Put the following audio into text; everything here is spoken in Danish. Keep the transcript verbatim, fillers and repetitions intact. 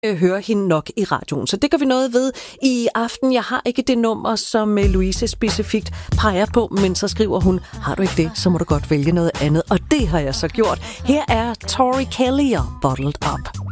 høre hende nok i radioen. Så det gør vi noget ved i aften. Jeg har ikke det nummer, som Louise specifikt peger på, men så skriver hun, har du ikke det, så må du godt vælge noget andet. Og det har jeg så gjort. Her er Tori Kelly og Bottled Up.